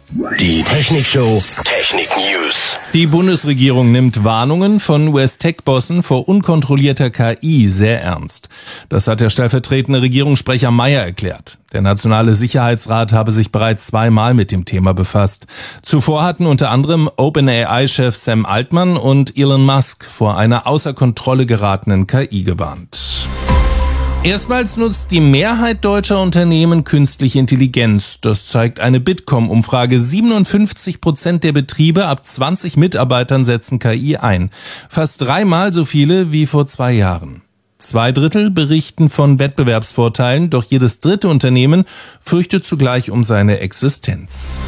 Die Technikshow Technik News. Die Bundesregierung nimmt Warnungen von US-Tech-Bossen vor unkontrollierter KI sehr ernst. Das hat der stellvertretende Regierungssprecher Mayer erklärt. Der Nationale Sicherheitsrat habe sich bereits 2-mal mit dem Thema befasst. Zuvor hatten unter anderem OpenAI-Chef Sam Altman und Elon Musk vor einer außer Kontrolle geratenen KI gewarnt. Erstmals nutzt die Mehrheit deutscher Unternehmen künstliche Intelligenz. Das zeigt eine Bitkom-Umfrage. 57% der Betriebe ab 20 Mitarbeitern setzen KI ein. Fast 3-mal so viele wie vor 2 Jahren. 2/3 berichten von Wettbewerbsvorteilen, doch jedes dritte Unternehmen fürchtet zugleich um seine Existenz.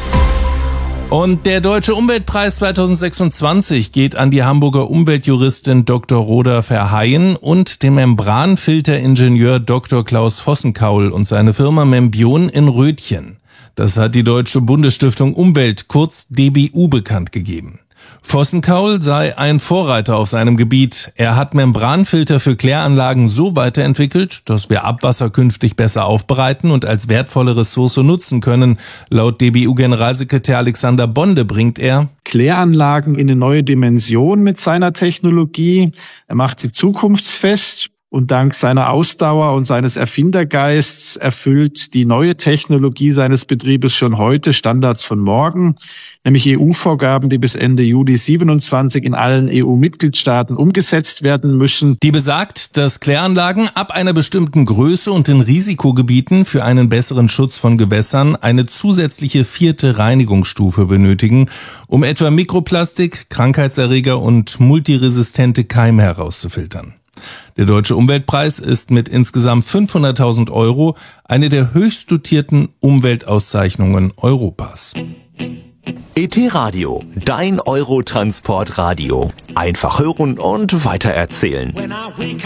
Und der Deutsche Umweltpreis 2026 geht an die Hamburger Umweltjuristin Dr. Rhoda Verheyen und den Membranfilteringenieur Dr. Klaus Vossenkaul und seine Firma Membion in Rötchen. Das hat die Deutsche Bundesstiftung Umwelt, kurz DBU, bekannt gegeben. Vossenkaul sei ein Vorreiter auf seinem Gebiet. Er hat Membranfilter für Kläranlagen so weiterentwickelt, dass wir Abwasser künftig besser aufbereiten und als wertvolle Ressource nutzen können. Laut DBU-Generalsekretär Alexander Bonde bringt er Kläranlagen in eine neue Dimension mit seiner Technologie. Er macht sie zukunftsfest. Und dank seiner Ausdauer und seines Erfindergeists erfüllt die neue Technologie seines Betriebes schon heute Standards von morgen, nämlich EU-Vorgaben, die bis Ende Juli 27 in allen EU-Mitgliedstaaten umgesetzt werden müssen. Die besagt, dass Kläranlagen ab einer bestimmten Größe und in Risikogebieten für einen besseren Schutz von Gewässern eine zusätzliche 4. Reinigungsstufe benötigen, um etwa Mikroplastik, Krankheitserreger und multiresistente Keime herauszufiltern. Der Deutsche Umweltpreis ist mit insgesamt 500.000 € eine der höchst dotierten Umweltauszeichnungen Europas. ET Radio, dein Eurotransportradio. Einfach hören und weitererzählen.